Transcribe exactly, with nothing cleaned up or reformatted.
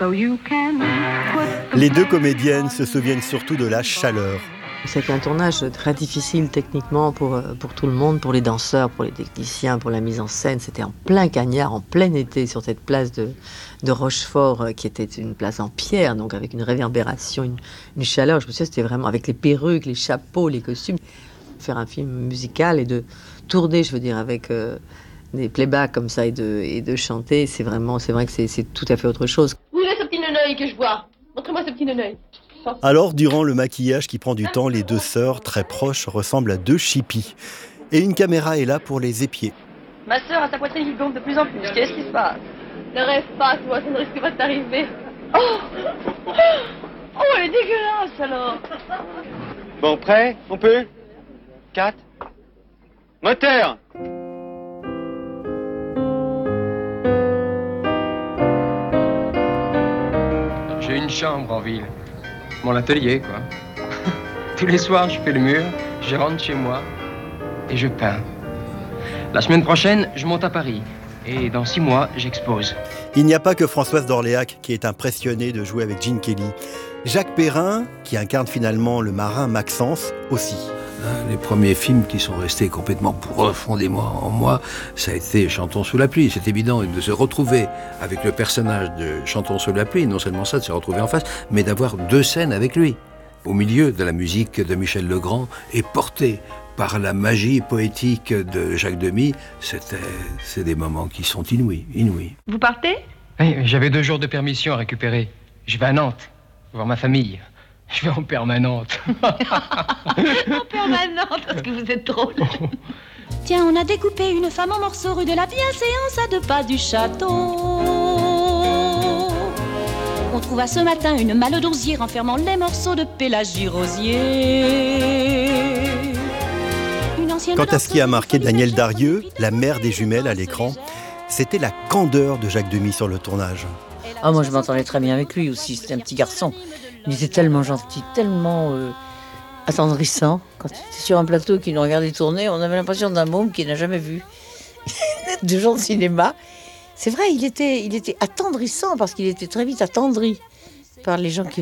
Les deux comédiennes se souviennent surtout de la chaleur. C'était un tournage très difficile techniquement pour, pour tout le monde, pour les danseurs, pour les techniciens, pour la mise en scène. C'était en plein cagnard, en plein été, sur cette place de, de Rochefort, qui était une place en pierre, donc avec une réverbération, une, une chaleur. Je me souviens, c'était vraiment avec les perruques, les chapeaux, les costumes. Faire un film musical et de tourner, je veux dire, avec euh, des playbacks comme ça et de, et de chanter, c'est vraiment, c'est vrai que c'est, c'est tout à fait autre chose. Où est ce petit neneuil que je vois? Montrez-moi ce petit neneuil. Alors, durant le maquillage qui prend du temps, les deux sœurs, très proches, ressemblent à deux chippies. Et une caméra est là pour les épier. Ma sœur a sa poitrine qui gonfle de plus en plus. Qu'est-ce qui se passe? Ne rêve pas, toi, ça ne risque pas de t'arriver. Oh, oh, elle est dégueulasse, alors. Bon, prêt? On peut? quatre. Moteur! J'ai une chambre en ville. Mon atelier, quoi. Tous les soirs, je fais le mur, je rentre chez moi et je peins. La semaine prochaine, je monte à Paris. Et dans six mois, j'expose. Il n'y a pas que Françoise d'Orléac qui est impressionnée de jouer avec Gene Kelly. Jacques Perrin, qui incarne finalement le marin Maxence, aussi. Les premiers films qui sont restés complètement profondément en moi, ça a été Chantons sous la pluie. C'est évident de se retrouver avec le personnage de Chantons sous la pluie, non seulement ça, de se retrouver en face, mais d'avoir deux scènes avec lui, au milieu de la musique de Michel Legrand et portée par la magie poétique de Jacques Demy. C'était, c'est des moments qui sont inouïs, inouïs. Vous partez? Oui, j'avais deux jours de permission à récupérer. Je vais à Nantes, voir ma famille. Je vais en permanente. En permanente, parce que vous êtes drôle. Tiens, on a découpé une femme en morceaux rue de la bienséance à deux pas du château. On trouva ce matin une malle d'osier renfermant les morceaux de Pélagie Rosier. Quant à ce qui a marqué Danielle Darieux, la mère des jumelles à l'écran, c'était la candeur de Jacques Demy sur le tournage. Ah, moi je m'entendais très bien avec lui aussi, c'était un petit garçon. Il était tellement gentil, tellement euh, attendrissant. Quand il était sur un plateau qu'il nous regardait tourner, on avait l'impression d'un môme qu'il n'a jamais vu. De gens de cinéma. C'est vrai, il était, il était attendrissant parce qu'il était très vite attendri par les gens qui